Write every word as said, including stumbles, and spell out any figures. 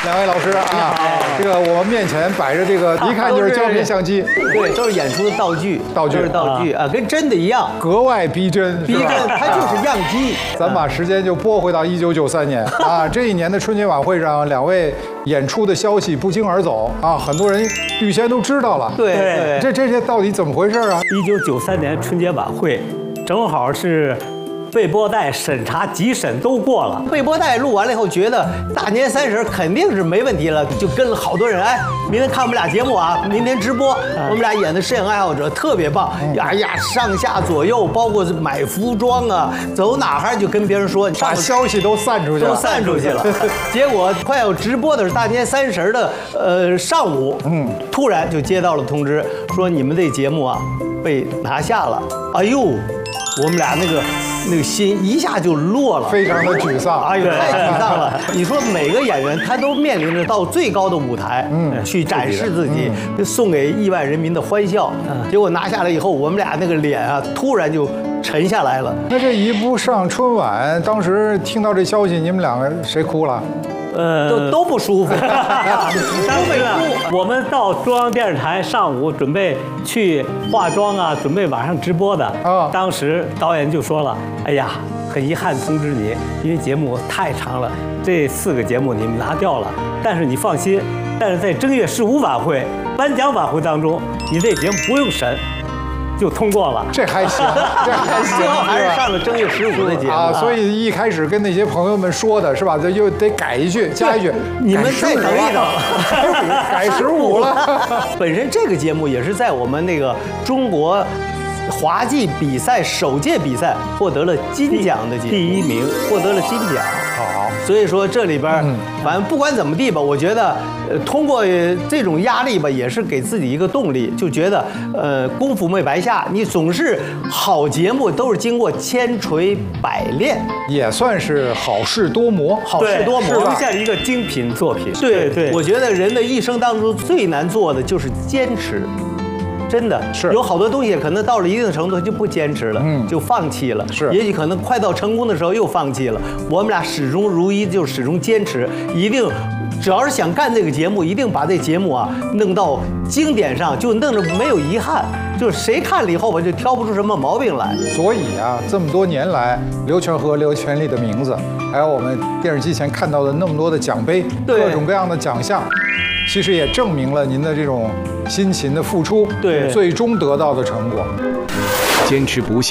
两位老师啊，这个我们面前摆着这个，一看就是胶片相机， 对，都是演出的道具， 道具都是道具啊，跟真的一样， 格外逼真， 逼真，它就是样机。 咱把时间就拨回到一九九三年啊，这一年的春节晚会上，两位演出的消息不胫而走啊，很多人预先都知道了。 对对， 这这些到底怎么回事啊？ 一九九三年春节晚会，正好是备播带审查集审都过了。 备播带录完了以后，觉得大年三十肯定是没问题了，就跟了好多人，哎，明天看我们俩节目啊，明天直播，我们俩演的摄影爱好者特别棒，呀呀，上下左右，包括买服装啊，走哪哈就跟别人说， 把消息都散出去了， 都散出去了。结果快要直播的是大年三十的呃上午，嗯，突然就接到了通知，说你们这节目啊被拿下了。哎呦，我们俩那个。那个心一下就落了， 非常的沮丧。 哎呦，太沮丧了！你说每个演员他都面临着到最高的舞台，嗯，去展示自己，送给亿万人民的欢笑。结果拿下来以后，我们俩那个脸啊，突然就沉下来了。 那这一不上春晚，当时听到这消息，你们两个谁哭了？ 呃， 都都不舒服。 当时啊，我们到中央电视台上午准备去化妆啊，准备晚上直播的。啊，当时导演就说了：“哎呀，很遗憾通知你，因为节目太长了，这四个节目你们拿掉了。但是你放心，但是在正月十五晚会颁奖晚会当中，你这节目不用审。”就通过了， 这还行，这还行， 最后还是上了正月十五的节目啊。所以一开始跟那些朋友们说的是吧？这又得改一句，加一句， 你们再等一等， 改十五了。 本身这个节目也是在我们那个中国滑稽比赛首届比赛获得了金奖的节目， 第一名， 获得了金奖。 好， 所以说这里边，反正不管怎么地吧，我觉得，呃，通过这种压力吧，也是给自己一个动力，就觉得，呃，功夫没白下。你总是好节目都是经过千锤百炼， 也算是好事多磨， 好事多磨， 留下一个精品作品。 对对，我觉得人的一生当中最难做的就是坚持。真的是有好多东西，可能到了一定程度就不坚持了，嗯，就放弃了。 是， 也许可能快到成功的时候又放弃了。我们俩始终如一，就始终坚持，一定，只要是想干这个节目，一定把这节目啊弄到经典上，就弄得没有遗憾。就是谁看了以后吧，就挑不出什么毛病来。 所以啊，这么多年来，刘全和刘全利的名字，还有我们电视机前看到的那么多的奖杯，各种各样的奖项。其实也证明了您的这种辛勤的付出， 对， 最终得到的成果。 坚持不懈。